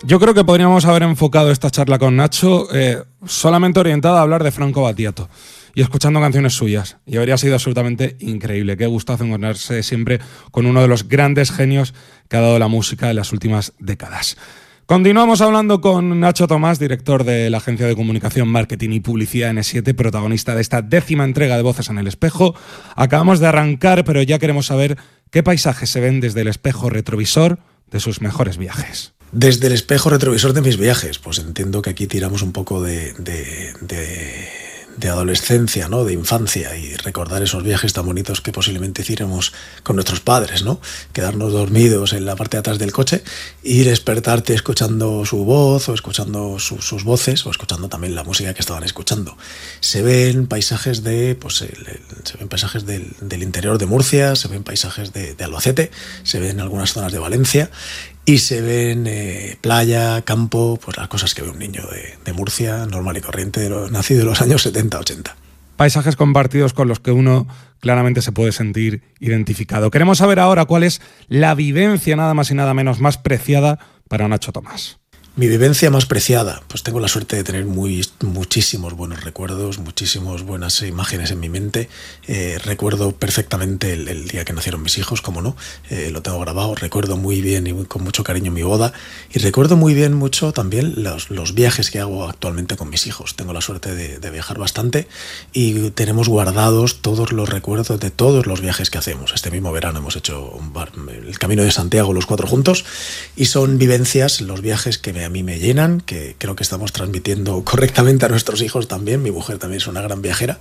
Yo creo que podríamos haber enfocado esta charla con Nacho solamente orientada a hablar de Franco Battiato y escuchando canciones suyas. Y habría sido absolutamente increíble. Qué gustazo encontrarse siempre con uno de los grandes genios que ha dado la música en las últimas décadas. Continuamos hablando con Nacho Tomás, director de la agencia de comunicación, marketing y publicidad N7, protagonista de esta 10ª entrega de Voces en el Espejo. Acabamos de arrancar, pero ya queremos saber qué paisajes se ven desde el espejo retrovisor de sus mejores viajes. Desde el espejo retrovisor de mis viajes, pues entiendo que aquí tiramos un poco de adolescencia, ¿no? De infancia, y recordar esos viajes tan bonitos que posiblemente hiciéramos con nuestros padres, ¿no? Quedarnos dormidos en la parte de atrás del coche y despertarte escuchando su voz o escuchando sus voces o escuchando también la música que estaban escuchando. Se ven paisajes del interior de Murcia, se ven paisajes de Albacete, se ven algunas zonas de Valencia y se ven playa, campo, pues las cosas que ve un niño de Murcia, normal y corriente, nacido en los años 70-80. Paisajes compartidos con los que uno claramente se puede sentir identificado. Queremos saber ahora cuál es la vivencia nada más y nada menos más preciada para Nacho Tomás. Mi vivencia más preciada, pues tengo la suerte de tener muchísimos buenos recuerdos, muchísimas buenas imágenes en mi mente. Recuerdo perfectamente el día que nacieron mis hijos, como no, lo tengo grabado. Recuerdo muy bien y con mucho cariño mi boda, y recuerdo muy bien mucho también los viajes que hago actualmente con mis hijos. Tengo la suerte de viajar bastante y tenemos guardados todos los recuerdos de todos los viajes que hacemos. Este mismo verano hemos hecho el Camino de Santiago los 4 juntos, y son vivencias, los viajes que a mí me llenan, que creo que estamos transmitiendo correctamente a nuestros hijos también. Mi mujer también es una gran viajera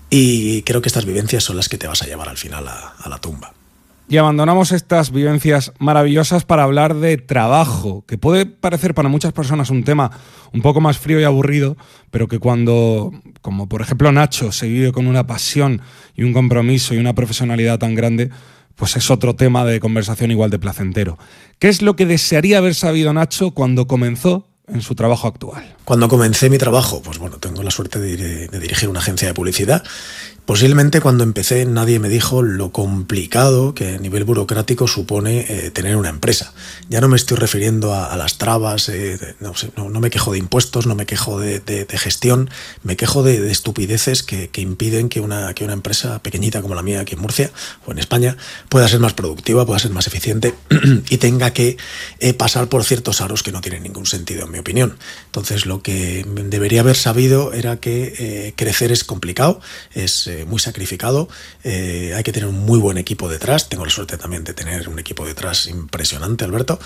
y creo que estas vivencias son las que te vas a llevar al final a la tumba. Y abandonamos estas vivencias maravillosas para hablar de trabajo, que puede parecer para muchas personas un tema un poco más frío y aburrido, pero que cuando, como por ejemplo Nacho, se vive con una pasión y un compromiso y una profesionalidad tan grande, pues es otro tema de conversación igual de placentero. ¿Qué es lo que desearía haber sabido Nacho cuando comenzó en su trabajo actual? Cuando comencé mi trabajo, pues bueno, tengo la suerte de dirigir una agencia de publicidad. Posiblemente cuando empecé nadie me dijo lo complicado que a nivel burocrático supone tener una empresa. Ya no me estoy refiriendo a las trabas, no me quejo de impuestos, no me quejo de gestión, me quejo de estupideces que impiden que una empresa pequeñita como la mía aquí en Murcia o en España pueda ser más productiva, pueda ser más eficiente y tenga que pasar por ciertos aros que no tienen ningún sentido, en mi opinión. Entonces lo que debería haber sabido era que crecer es complicado, es muy sacrificado, hay que tener un muy buen equipo detrás. Tengo la suerte también de tener un equipo detrás impresionante, Alberto,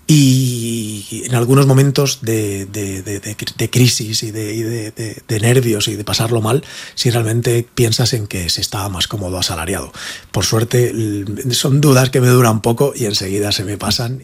y en algunos momentos de crisis y de nervios y de pasarlo mal, si realmente piensas en que se está más cómodo asalariado. Por suerte son dudas que me duran poco y enseguida se me pasan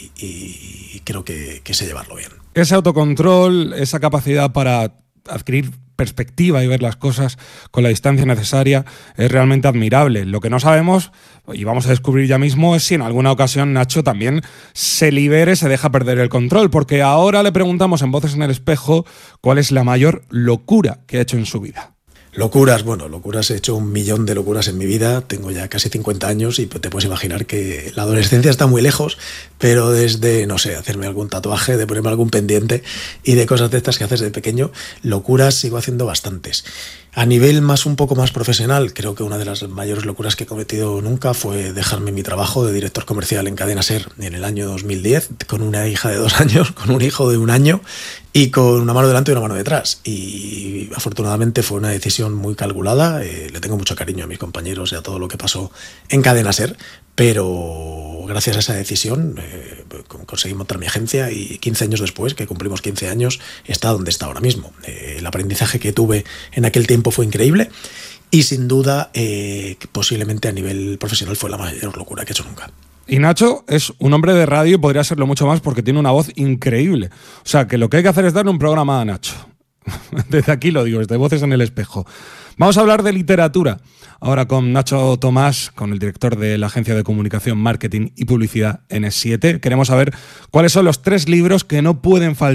y creo que sé llevarlo bien. Ese autocontrol, esa capacidad para adquirir perspectiva y ver las cosas con la distancia necesaria es realmente admirable. Lo que no sabemos, y vamos a descubrir ya mismo, es si en alguna ocasión Nacho también se libere, se deja perder el control, porque ahora le preguntamos en Voces en el Espejo cuál es la mayor locura que ha hecho en su vida. Locuras, he hecho 1.000.000 de locuras en mi vida, tengo ya casi 50 años y te puedes imaginar que la adolescencia está muy lejos, pero desde, no sé, hacerme algún tatuaje, de ponerme algún pendiente y de cosas de estas que haces de pequeño, locuras sigo haciendo bastantes. A nivel un poco más profesional, creo que una de las mayores locuras que he cometido nunca fue dejarme mi trabajo de director comercial en Cadena SER en el año 2010, con una hija de 2 años, con un hijo de 1 año y con una mano delante y una mano detrás. Y afortunadamente fue una decisión muy calculada, le tengo mucho cariño a mis compañeros y a todo lo que pasó en Cadena SER, pero gracias a esa decisión conseguí montar mi agencia y 15 años después, que cumplimos 15 años, está donde está ahora mismo. El aprendizaje que tuve en aquel tiempo fue increíble y sin duda posiblemente a nivel profesional fue la mayor locura que he hecho nunca. Y Nacho es un hombre de radio y podría serlo mucho más porque tiene una voz increíble. O sea, que lo que hay que hacer es darle un programa a Nacho. Desde aquí lo digo, desde Voces en el Espejo. Vamos a hablar de literatura. Ahora con Nacho Tomás, con el director de la agencia de comunicación, marketing y publicidad N7. Queremos saber cuáles son los 3 libros que no pueden faltar